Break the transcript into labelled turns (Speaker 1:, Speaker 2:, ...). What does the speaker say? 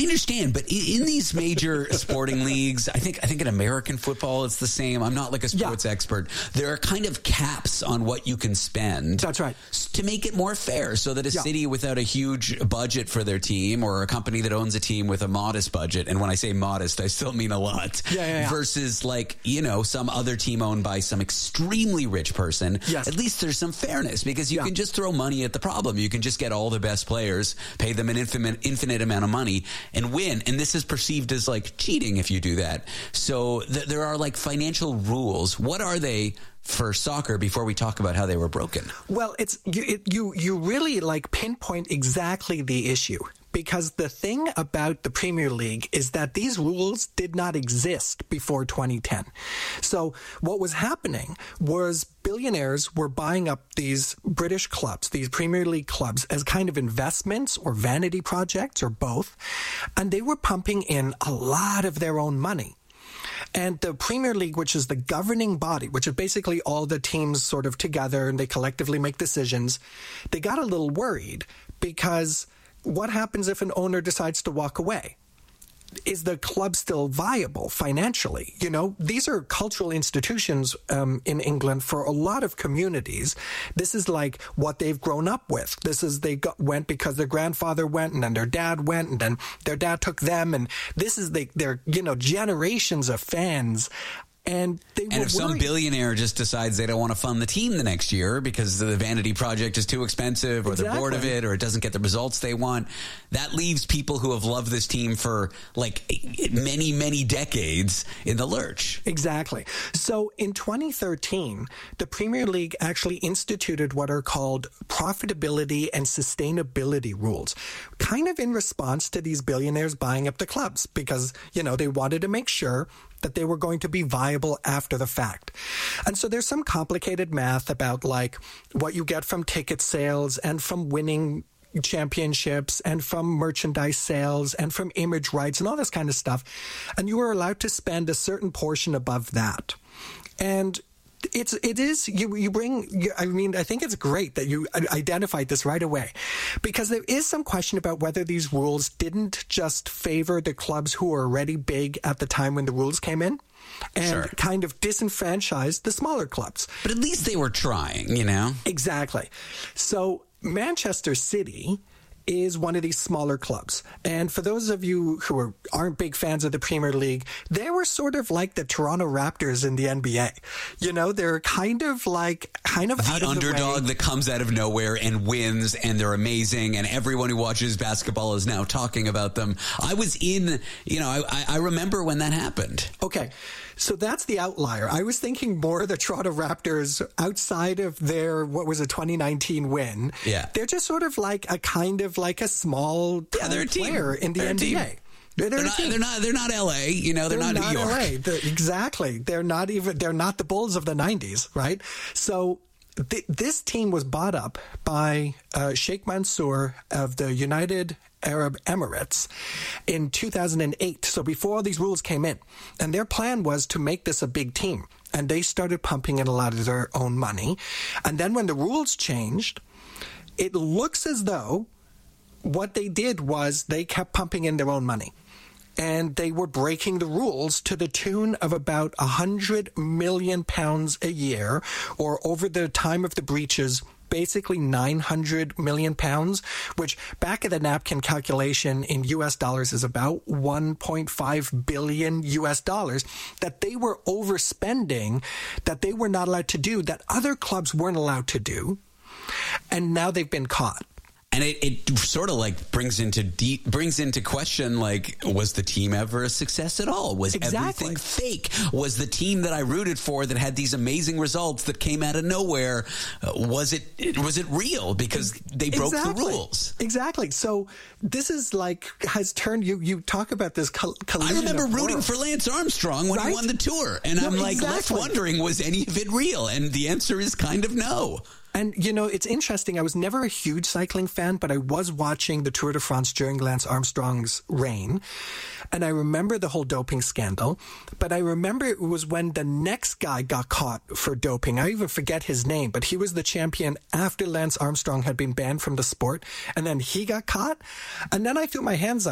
Speaker 1: I understand, but in these major sporting leagues, I think in American football it's the same. I'm not like a sports expert. There are kind of caps on what you can spend.
Speaker 2: That's right.
Speaker 1: To make it more fair, so that a city without a huge budget for their team, or a company that owns a team with a modest budget, and when I say modest, I still mean a lot, versus like, you know, some other team owned by some extremely rich person, at least there's some fairness, because you can just throw money at the problem. You can just get all the best players, pay them an infinite amount of money, and win. And this is perceived as like cheating if you do that. So there are like financial rules. What are they for soccer before we talk about how they were broken?
Speaker 2: Well, it's you really like pinpoint exactly the issue. Because the thing about the Premier League is that these rules did not exist before 2010. So what was happening was billionaires were buying up these British clubs, these Premier League clubs, as kind of investments or vanity projects or both. And they were pumping in a lot of their own money. And the Premier League, which is the governing body, which is basically all the teams sort of together and they collectively make decisions, they got a little worried because what happens if an owner decides to walk away? Is the club still viable financially? You know, these are cultural institutions in England for a lot of communities. This is like what they've grown up with. This is went because their grandfather went, and then their dad went, and then their dad took them, and this is their generations of fans. And
Speaker 1: if some billionaire just decides they don't want to fund the team the next year because the vanity project is too expensive, or they're bored of it, or it doesn't get the results they want, that leaves people who have loved this team for like many, many decades in the lurch.
Speaker 2: Exactly. So in 2013, the Premier League actually instituted what are called profitability and sustainability rules, kind of in response to these billionaires buying up the clubs because, you know, they wanted to make sure that they were going to be viable after the fact. And so there's some complicated math about like what you get from ticket sales and from winning championships and from merchandise sales and from image rights and all this kind of stuff. And you are allowed to spend a certain portion above that. And I think it's great that you identified this right away, because there is some question about whether these rules didn't just favor the clubs who were already big at the time when the rules came in and kind of disenfranchised the smaller clubs.
Speaker 1: But at least they were trying, you know?
Speaker 2: Exactly. So Manchester City is one of these smaller clubs. And for those of you who aren't big fans of the Premier League, they were sort of like the Toronto Raptors in the NBA. You know, they're kind of out of the
Speaker 1: underdog that comes out of nowhere and wins, and they're amazing, and everyone who watches basketball is now talking about them. I was I remember when that happened.
Speaker 2: Okay. So that's the outlier. I was thinking more the Toronto Raptors outside of their, 2019 win.
Speaker 1: Yeah.
Speaker 2: They're just sort of like a small player in the NBA.
Speaker 1: They're not LA, you know, they're not New York.
Speaker 2: LA. Exactly. They're not the Bulls of the 90s, right? So this team was bought up by Sheikh Mansour of the United Arab Emirates in 2008, so before all these rules came in. And their plan was to make this a big team. And they started pumping in a lot of their own money. And then when the rules changed, it looks as though what they did was they kept pumping in their own money. And they were breaking the rules to the tune of about £100 million a year, or over the time of the breaches, basically £900 million, which back of the napkin calculation in US dollars is about $1.5 billion US dollars that they were overspending, that they were not allowed to do, that other clubs weren't allowed to do. And now they've been caught.
Speaker 1: And it sort of like brings into question, like, was the team ever a success at all? Was everything fake? Was the team that I rooted for that had these amazing results that came out of nowhere, was it real? Because they broke the rules.
Speaker 2: Exactly. So this is like, has turned, you talk about this collision.
Speaker 1: I remember rooting for Lance Armstrong when he won the tour. And I'm left wondering, was any of it real? And the answer is kind of no.
Speaker 2: And, you know, it's interesting. I was never a huge cycling fan, but I was watching the Tour de France during Lance Armstrong's reign. And I remember the whole doping scandal. But I remember it was when the next guy got caught for doping. I even forget his name, but he was the champion after Lance Armstrong had been banned from the sport. And then he got caught. And then I threw my hands up.